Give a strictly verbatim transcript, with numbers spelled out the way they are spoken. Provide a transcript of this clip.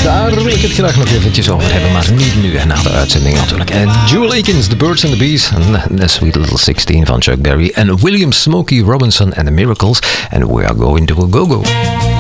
Daar wil ik het graag nog eventjes over hebben, maar niet nu, na de uitzending natuurlijk. En Jewel Akins, The Birds and the Bees, en The Sweet Little sixteen van Chuck Berry, en William Smokey Robinson and the Miracles, and We Are Going to a Go-Go.